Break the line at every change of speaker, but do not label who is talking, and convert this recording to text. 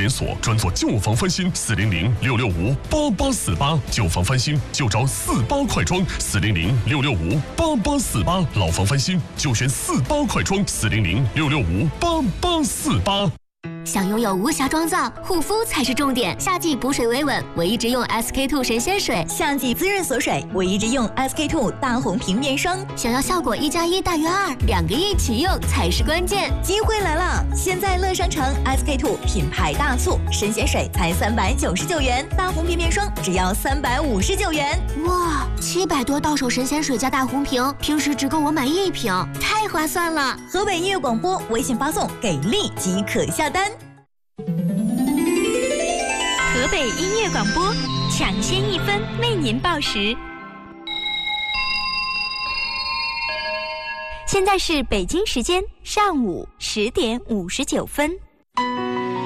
连锁，专做旧房翻新，400-665-8848，旧房翻新就找48快装，400-665-8848，老房翻新就选48快装，400-665-8848。
想拥有无瑕妆造，护肤才是重点。夏季补水维稳，我一直用 SK-II 神仙水；
夏季滋润锁水，我一直用 SK-II 大红瓶面霜。
想要效果1+1大于2，两个一起用才是关键。
机会来了！现在乐商城 SK-II 品牌大促，神仙水才399元，大红瓶面霜只要359元。
哇，700多到手神仙水加大红瓶，平时只够我买1瓶，太划算了！
河北音乐广播微信发送给力即可下单。
河北音乐广播抢先1分为您报时。现在是北京时间上午10点59分。